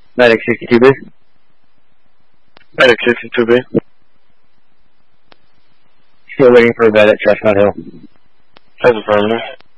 Medic 62B. Medic 62B. Still waiting for a vet at Chestnut Hill. That's affirmative.